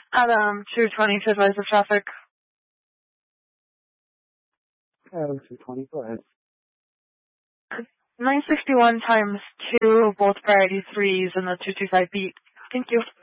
Adam, 220 to advise of traffic. Adam, 220, go ahead. 961 times 2, both priority 3s, and the 225 beat. Thank you.